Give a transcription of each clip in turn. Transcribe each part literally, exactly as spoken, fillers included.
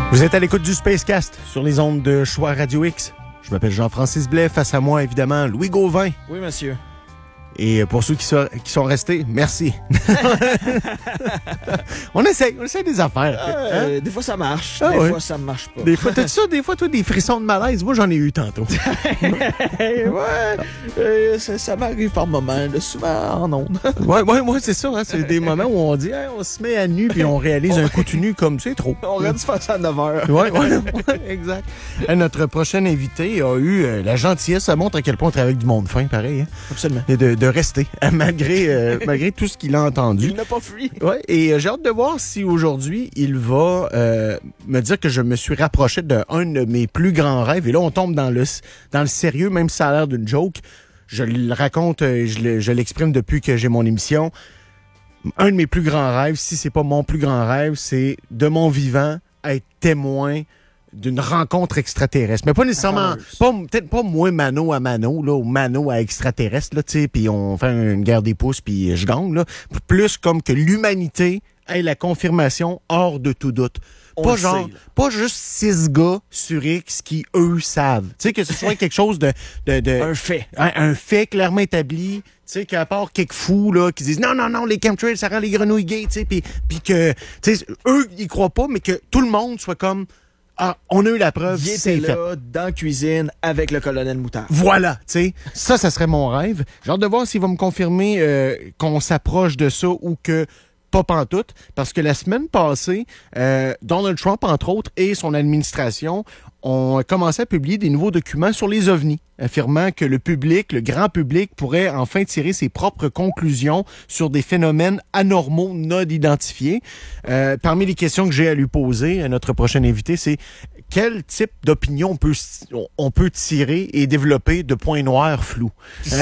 Vous êtes à l'écoute du Spacecast sur les ondes de Choix Radio X. Je m'appelle Jean-Francis Blais. Face à moi, évidemment, Louis Gauvin. Oui, monsieur. Et pour ceux qui sont, qui sont restés, merci. on essaie, on essaie des affaires. Euh, hein? Des fois, ça marche. Ah, des ouais. fois, ça marche pas. Des fois, t'as-tu ça? Des fois, toi, des frissons de malaise. Moi, j'en ai eu tantôt. ouais, euh, ça, ça m'arrive par moments, là, souvent en ondes. ouais, ouais, ouais, c'est ça. Hein? C'est des moments où on dit, hey, on se met à nu puis on réalise un coup de nu comme c'est trop. On aurait dû faire ça à neuf heures. ouais, ouais, ouais, exact. Et notre prochain invité a eu euh, la gentillesse. Ça montre à quel point on travaille avec du monde fin, pareil. Hein? Absolument. Et de, de rester, malgré, euh, malgré tout ce qu'il a entendu. Il n'a pas fui. Ouais, et euh, j'ai hâte de voir si aujourd'hui, il va euh, me dire que je me suis rapproché d'un de mes plus grands rêves. Et là, on tombe dans le, dans le sérieux, même si ça a l'air d'une joke. Je le raconte, je, le, je l'exprime depuis que j'ai mon émission. Un de mes plus grands rêves, si c'est pas mon plus grand rêve, c'est de mon vivant être témoin d'une rencontre extraterrestre. Mais pas nécessairement, pas, peut-être pas moi mano à mano, là, ou mano à extraterrestre, là, tu sais, puis on fait une guerre des pouces, puis je gagne, là. Plus comme que l'humanité ait la confirmation hors de tout doute. On pas le genre, sait, pas juste six gars sur X qui, eux, savent. Tu sais, que ce soit quelque chose de, de, de Un fait. Un, un fait clairement établi. Tu sais, qu'à part quelques fous, là, qui disent non, non, non, les chemtrails, ça rend les grenouilles gays, tu sais, puis, puis que, tu sais, eux, ils croient pas, mais que tout le monde soit comme, ah, on a eu la preuve, Il c'est était fait. là, dans la cuisine, avec le colonel Moutard. Voilà, tu sais, ça, ça serait mon rêve. J'ai hâte de voir s'il va me confirmer euh, qu'on s'approche de ça ou que pas pantoute, parce que la semaine passée, euh, Donald Trump, entre autres, et son administration ont commencé à publier des nouveaux documents sur les ovnis, affirmant que le public, le grand public, pourrait enfin tirer ses propres conclusions sur des phénomènes anormaux non identifiés. Euh, parmi les questions que j'ai à lui poser, à notre prochain invité, c'est quel type d'opinion on peut, on peut tirer et développer de points noirs flous?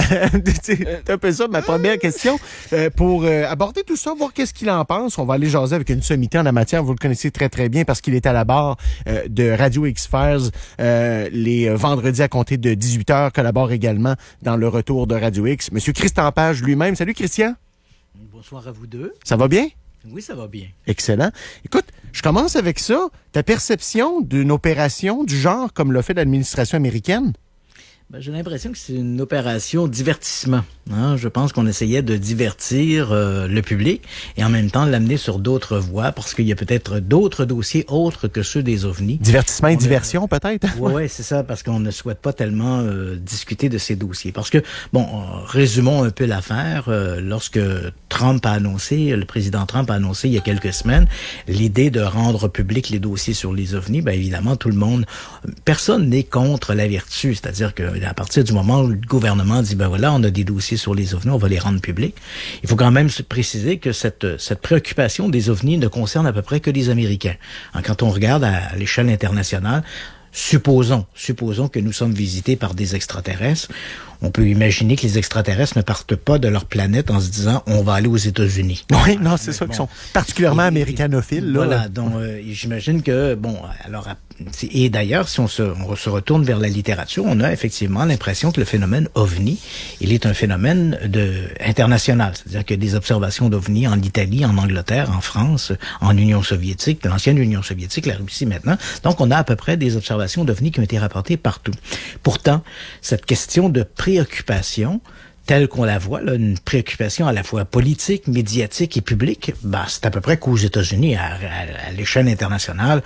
C'est un peu ça ma première question. Euh, pour euh, aborder tout ça, voir qu'est-ce qu'il en pense, on va aller jaser avec une sommité en la matière. Vous le connaissez très, très bien parce qu'il est à la barre euh, de Radio X-Files euh, les vendredis à compter de dix-huit heures, collabore également dans le retour de Radio X. Monsieur Christian Page lui-même. Salut, Christian. Bonsoir à vous deux. Ça va bien? Oui, ça va bien. Excellent. Écoute, je commence avec ça. Ta perception d'une opération du genre comme l'a fait l'administration américaine? Ben, j'ai l'impression que c'est une opération divertissement. Hein? Je pense qu'on essayait de divertir euh, le public et en même temps l'amener sur d'autres voies parce qu'il y a peut-être d'autres dossiers autres que ceux des ovnis. Divertissement et On diversion, a... peut-être? Oui, ouais, c'est ça, parce qu'on ne souhaite pas tellement euh, discuter de ces dossiers. Parce que, bon, euh, résumons un peu l'affaire. Euh, lorsque Trump a annoncé, le président Trump a annoncé il y a quelques semaines, l'idée de rendre public les dossiers sur les ovnis, ben évidemment, tout le monde, personne n'est contre la vertu. C'est-à-dire que à partir du moment où le gouvernement dit, ben voilà, on a des dossiers sur les ovnis, on va les rendre publics. Il faut quand même se préciser que cette, cette préoccupation des ovnis ne concerne à peu près que les Américains. Hein, quand on regarde à, à l'échelle internationale, supposons, supposons que nous sommes visités par des extraterrestres. On peut imaginer que les extraterrestres ne partent pas de leur planète en se disant on va aller aux États-Unis. Oui, non, c'est ça, bon, qu'ils sont particulièrement et, américanophiles. Là. Voilà, donc euh, j'imagine que, bon, alors, et d'ailleurs, si on se, on se retourne vers la littérature, on a effectivement l'impression que le phénomène OVNI, il est un phénomène de international. C'est-à-dire qu'il y a des observations d'OVNI en Italie, en Angleterre, en France, en Union soviétique, l'ancienne Union soviétique, la Russie maintenant. Donc, on a à peu près des observations d'OVNI qui ont été rapportées partout. Pourtant, cette question de préoccupation, telle qu'on la voit, là, une préoccupation à la fois politique, médiatique et publique, ben, c'est à peu près qu'aux États-Unis, à, à, à l'échelle internationale,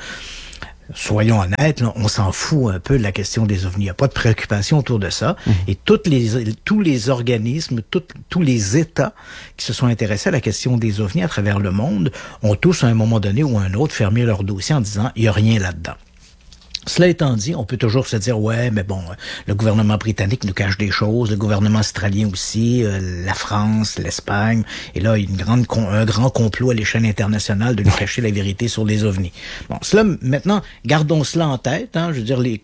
soyons honnêtes, là, on s'en fout un peu de la question des ovnis. Il n'y a pas de préoccupation autour de ça. Mmh. Et toutes les, tous les organismes, tout, tous les États qui se sont intéressés à la question des ovnis à travers le monde ont tous, à un moment donné ou à un autre, fermé leur dossier en disant « il n'y a rien là-dedans ». Cela étant dit, on peut toujours se dire, ouais, mais bon, le gouvernement britannique nous cache des choses, le gouvernement australien aussi, euh, la France, l'Espagne, et là, il y a une grande, un grand complot à l'échelle internationale de nous cacher la vérité sur les ovnis. Bon, cela, maintenant, gardons cela en tête, hein, je veux dire, les, les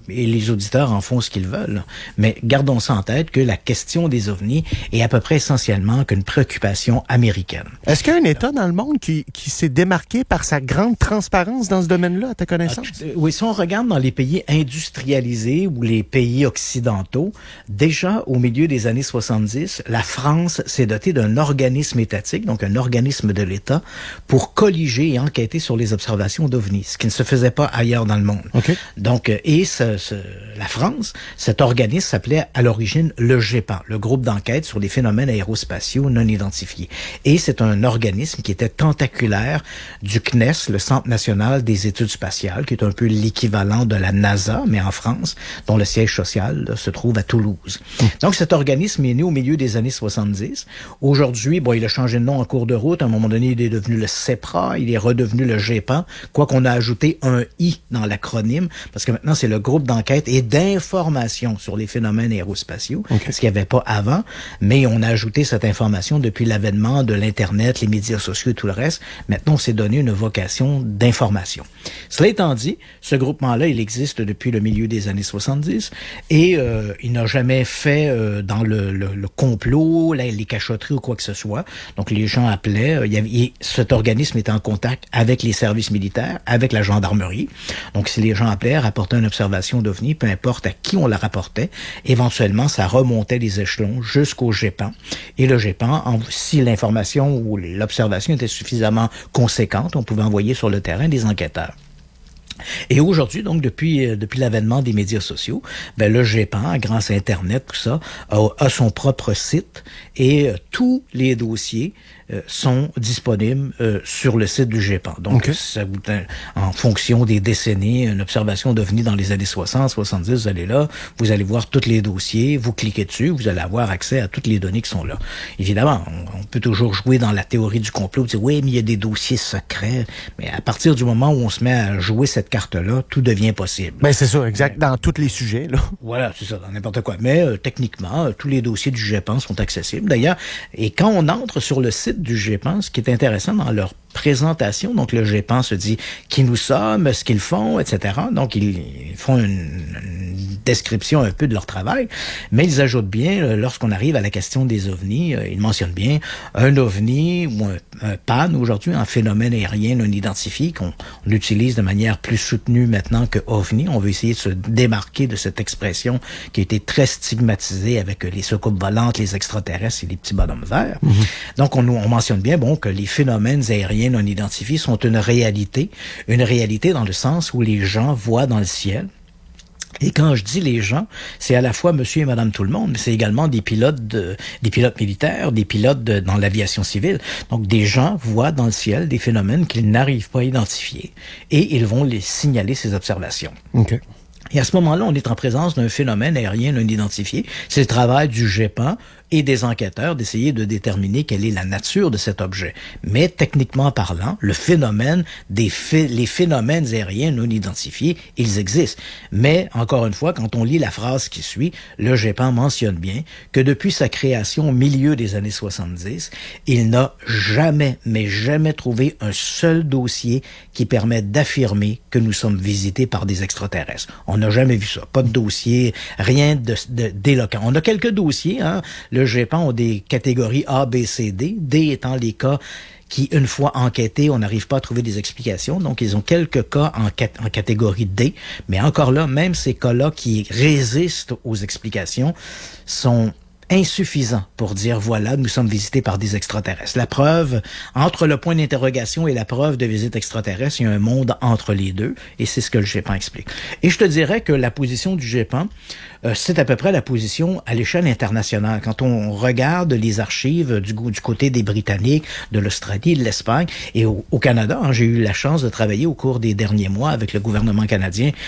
et les auditeurs en font ce qu'ils veulent. Mais gardons ça en tête que la question des ovnis est à peu près essentiellement qu'une préoccupation américaine. Est-ce qu'il y a un État dans le monde qui, qui s'est démarqué par sa grande transparence dans ce domaine-là, à ta connaissance? Ah, tout, oui, si on regarde dans les pays industrialisés ou les pays occidentaux, déjà au milieu des années soixante-dix, la France s'est dotée d'un organisme étatique, donc un organisme de l'État, pour colliger et enquêter sur les observations d'ovnis, ce qui ne se faisait pas ailleurs dans le monde. Okay. Donc, et ce, ce, la France, cet organisme s'appelait à l'origine le GEPAN, le groupe d'enquête sur les phénomènes aérospatiaux non identifiés. Et c'est un organisme qui était tentaculaire du C N E S, le Centre national des études spatiales, qui est un peu l'équivalent de la NASA, mais en France, dont le siège social là, se trouve à Toulouse. Mmh. Donc, cet organisme est né au milieu des années soixante-dix. Aujourd'hui, bon, il a changé de nom en cours de route. À un moment donné, il est devenu le CEPRA, il est redevenu le GEPAN, quoi qu'on a ajouté un I dans l'acronyme, parce que maintenant, c'est le groupe d'enquête et d'information sur les phénomènes aérospatiaux, okay. Ce qu'il n'y avait pas avant, mais on a ajouté cette information depuis l'avènement de l'Internet, les médias sociaux et tout le reste. Maintenant, on s'est donné une vocation d'information. Cela étant dit, ce groupement-là, il existe depuis le milieu des années soixante-dix et euh, il n'a jamais fait euh, dans le, le, le complot, là, les cachotteries ou quoi que ce soit. Donc, les gens appelaient, euh, il y avait, il, cet organisme était en contact avec les services militaires, avec la gendarmerie. Donc, si les gens appelaient, rapportaient une observation d'OVNI, peu importe à qui on la rapportait, éventuellement, ça remontait les échelons jusqu'au GEPAN. Et le GEPAN, en, si l'information ou l'observation était suffisamment conséquente, on pouvait envoyer sur le terrain des enquêteurs. Et aujourd'hui, donc, depuis euh, depuis l'avènement des médias sociaux, ben, le GEPAN, grâce à Internet, tout ça, a, a son propre site et euh, tous les dossiers euh, sont disponibles euh, sur le site du GEPAN. Donc, okay. ça, en fonction des décennies, une observation d'OVNI dans les années soixante, soixante-dix, vous allez là, vous allez voir tous les dossiers, vous cliquez dessus, vous allez avoir accès à toutes les données qui sont là. Évidemment, on, on peut toujours jouer dans la théorie du complot, dire oui, mais il y a des dossiers secrets, mais à partir du moment où on se met à jouer cette carte-là, tout devient possible. Ben c'est ça, exact, dans tous les sujets, là. Voilà, c'est ça, dans n'importe quoi. Mais euh, techniquement, euh, tous les dossiers du GEPAN sont accessibles. D'ailleurs, et quand on entre sur le site du GEPAN, ce qui est intéressant dans leur présentation, donc le GEPAN se dit qui nous sommes, ce qu'ils font, et cetera. Donc, ils, ils font une, une description un peu de leur travail, mais ils ajoutent bien, euh, lorsqu'on arrive à la question des ovnis, euh, ils mentionnent bien un ovni ou un, un P A N aujourd'hui, un phénomène aérien non identifié, qu'on on utilise de manière plus soutenue maintenant que ovni. On veut essayer de se démarquer de cette expression qui a été très stigmatisée avec les soucoupes volantes, les extraterrestres et les petits bonhommes verts. Mm-hmm. Donc, on, on mentionne bien, bon, que les phénomènes aériens non identifiés sont une réalité, une réalité dans le sens où les gens voient dans le ciel. Et quand je dis les gens, c'est à la fois monsieur et madame tout le monde, mais c'est également des pilotes de, des pilotes militaires, des pilotes de, dans l'aviation civile. Donc, des gens voient dans le ciel des phénomènes qu'ils n'arrivent pas à identifier et ils vont les signaler ces observations. OK. Et à ce moment-là, on est en présence d'un phénomène aérien non identifié. C'est le travail du GEPAN et des enquêteurs d'essayer de déterminer quelle est la nature de cet objet. Mais techniquement parlant, le phénomène des phé- les phénomènes aériens non identifiés, ils existent. Mais encore une fois, quand on lit la phrase qui suit, le GEPAN mentionne bien que depuis sa création au milieu des années soixante-dix, il n'a jamais, mais jamais trouvé un seul dossier qui permet d'affirmer que nous sommes visités par des extraterrestres. On n'a jamais vu ça. Pas de dossier, rien de, de d'éloquent. On a quelques dossiers, hein. Le GEPAN a des catégories A, B, C, D. D étant les cas qui, une fois enquêtés, on n'arrive pas à trouver des explications. Donc, ils ont quelques cas en, cat- en catégorie D. Mais encore là, même ces cas-là qui résistent aux explications sont insuffisant pour dire, voilà, nous sommes visités par des extraterrestres. La preuve, entre le point d'interrogation et la preuve de visite extraterrestre, il y a un monde entre les deux, et c'est ce que le GEPAN explique. Et je te dirais que la position du GEPAN, euh, c'est à peu près la position à l'échelle internationale. Quand on regarde les archives du, du côté des Britanniques, de l'Australie, de l'Espagne, et au, au Canada, hein, j'ai eu la chance de travailler au cours des derniers mois avec le gouvernement canadien